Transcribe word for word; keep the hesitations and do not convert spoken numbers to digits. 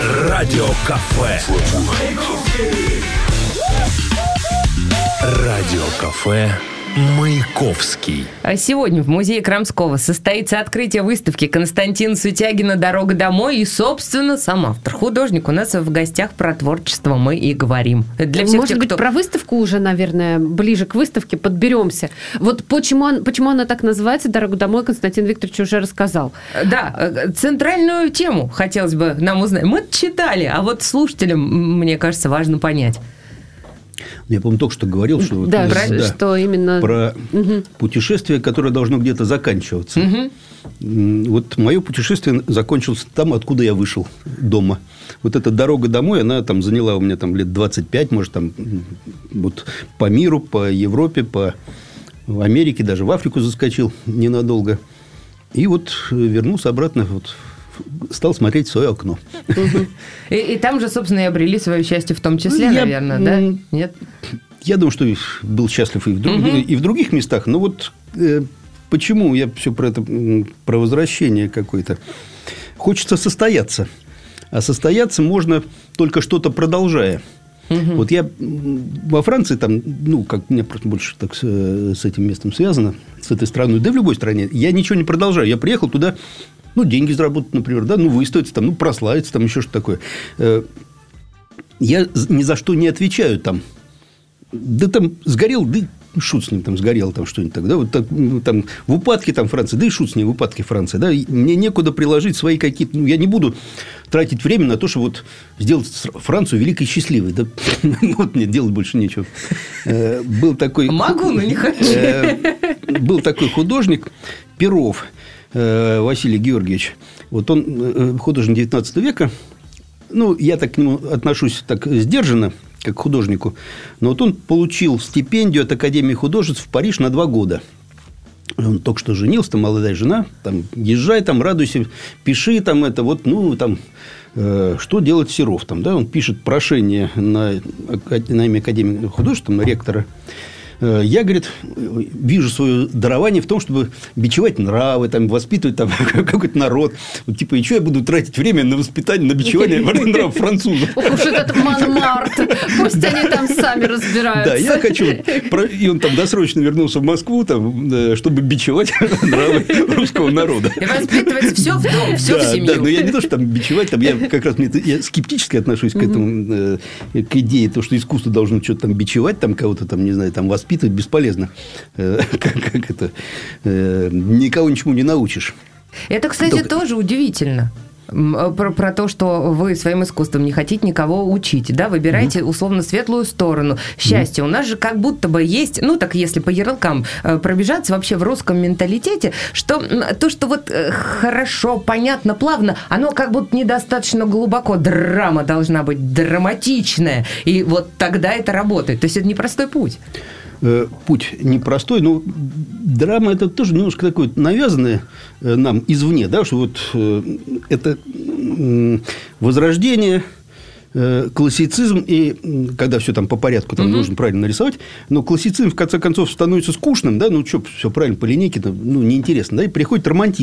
Радио Кафе. Радио Кафе Маяковский. Сегодня в музее Крамского состоится открытие выставки Константина Сутягина «Дорога домой». И, собственно, сам автор, художник, у нас в гостях. Про творчество мы и говорим. Для всех Может тех, быть, кто... про выставку уже, наверное, ближе к выставке подберемся. Вот почему, он, почему она так называется «Дорога домой», Константин Викторович уже рассказал. Да, центральную тему хотелось бы нам узнать. Мы читали, а вот слушателям, мне кажется, важно понять. Я, по-моему, только что говорил, что, да, вот, про, да, что именно... про угу. путешествие, которое должно где-то заканчиваться. Угу. Вот мое путешествие закончилось там, откуда я вышел, дома. Вот эта дорога домой, она там заняла у меня там лет двадцать пять, может, там вот по миру, по Европе, по Америке, даже в Африку заскочил ненадолго. И вот вернулся обратно вот стал смотреть в свое окно. Угу. И, и там же, собственно, и обрели свое счастье в том числе, я, наверное, да? Нет? Я думаю, что был счастлив и в, друг, угу. и в других местах. Но вот э, почему я все про это, про возвращение какое-то. Хочется состояться. А состояться можно только что-то продолжая. Угу. Вот я во Франции, там, ну, как у меня просто больше так с, с этим местом связано, с этой страной, да и в любой стране, я ничего не продолжаю. Я приехал туда... Ну, деньги заработать, например, да, ну, выставиться, там, ну, прославиться, там, еще что-то такое. Я ни за что не отвечаю там. Да там сгорел, да шут с ним, там, сгорел там что-нибудь так, да, вот так, ну, там, в упадке там Франции, да и шут с ней в упадке Франции, да, и мне некуда приложить свои какие-то, ну, я не буду тратить время на то, чтобы вот сделать Францию великой и счастливой, да, вот мне делать больше нечего. Был такой... Могу, но не хочу. Был такой художник Перов, Василий Георгиевич. Вот он художник девятнадцатого века. Ну, я так к нему отношусь так сдержанно, как к художнику. Но вот он получил стипендию от Академии художеств в Париж на два года. Он только что женился, там молодая жена. Там, езжай, там, радуйся, пиши там это. Вот, ну, там, э, что делать Серов? Там, да? Он пишет прошение на, на имя Академии художеств, там, на ректора. Я, говорит, вижу свое дарование в том, чтобы бичевать нравы, там, воспитывать там, какой-то народ. Вот, типа, и что я буду тратить время на воспитание, на бичевание нравов французов? Ох уж этот Монмарт. Пусть они там сами разбираются. Да, я хочу... И он там досрочно вернулся в Москву, там, чтобы бичевать нравы русского народа. И воспитывать все в дом, все да, в семью. Да, но я не то, что там бичевать, там, я как раз я скептически отношусь к этому, к идее, то, что искусство должно что-то там бичевать, там, кого-то там, не знаю, там, воспитывать. Воспитывать бесполезно. Как, как это? Никого ничему не научишь. Это, кстати, Только... тоже удивительно. Про, про то, что вы своим искусством не хотите никого учить, да, выбираете mm-hmm. условно светлую сторону. Счастье mm-hmm. у нас же как будто бы есть, ну, так если по ярлыкам пробежаться вообще в русском менталитете, что то, что вот хорошо, понятно, плавно, оно как будто недостаточно глубоко. Драма должна быть драматичная, и вот тогда это работает. То есть, это непростой путь. Путь непростой, но драма – это тоже немножко такое навязанное нам извне, да, что вот это возрождение, классицизм, и когда все там по порядку там, mm-hmm. нужно правильно нарисовать, но классицизм, в конце концов, становится скучным, да, ну, что, все правильно по линейке, ну, неинтересно, да, и приходит романтизм.